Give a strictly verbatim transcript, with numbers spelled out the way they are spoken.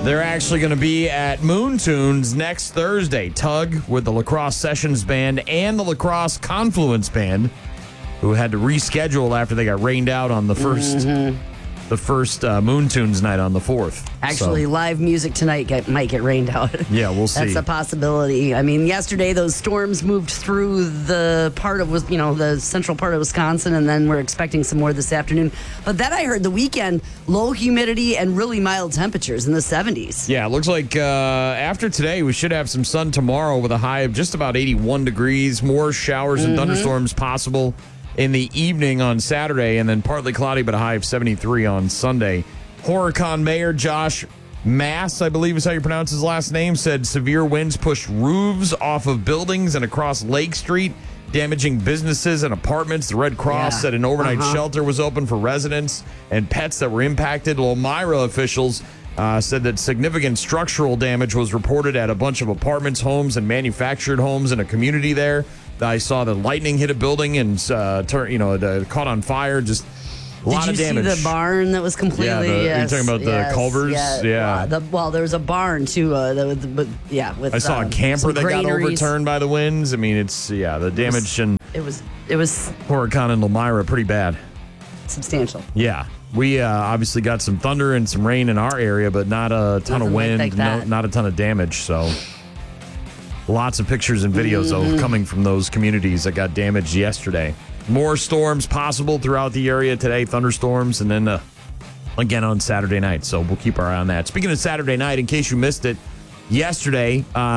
They're actually going to be at Moon Tunes next Thursday. Tug with the Lacrosse Sessions Band and the Lacrosse Confluence Band, who had to reschedule after they got rained out on the first mm-hmm. the first uh, Moon Tunes night on the fourth. Actually, so. live music tonight get, might get rained out. Yeah, we'll see. That's a possibility. I mean, yesterday those storms moved through the part of, you know, the central part of Wisconsin, and then we're expecting some more this afternoon. But then I heard the weekend, low humidity and really mild temperatures in the seventies. Yeah, it looks like uh, after today, we should have some sun tomorrow with a high of just about eighty-one degrees. More showers and mm-hmm. thunderstorms possible in the evening on Saturday, and then partly cloudy, but a high of seventy-three on Sunday. Horicon Mayor Josh Mass, I believe is how you pronounce his last name, said severe winds pushed roofs off of buildings and across Lake Street, damaging businesses and apartments. The Red Cross yeah. said an overnight uh-huh. shelter was open for residents and pets that were impacted. Elmira officials uh, said that significant structural damage was reported at a bunch of apartments, homes, and manufactured homes in a community there. I saw the lightning hit a building and uh, turn, you know, it caught on fire. Just a lot Did of you damage. see the barn that was completely? Yeah, the, yes, you're talking about yes, the Culvers. Yeah. yeah. Uh, the, well, there was a barn too. Uh, that was, but yeah, with I saw uh, a camper some that got granaries. overturned by the winds. I mean, it's yeah, the damage in It was it was Horicon and Elmira pretty bad. substantial. Yeah. We uh, obviously got some thunder and some rain in our area, but not a ton Nothing of wind, like no, that. not a ton of damage. So lots of pictures and videos mm-hmm. though coming from those communities that got damaged yesterday. More storms possible throughout the area today, thunderstorms, and then uh, again on Saturday night. So we'll keep our eye on that. Speaking of Saturday night, in case you missed it, yesterday, uh,